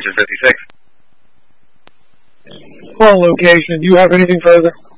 Engine 56. On location, do you have anything further?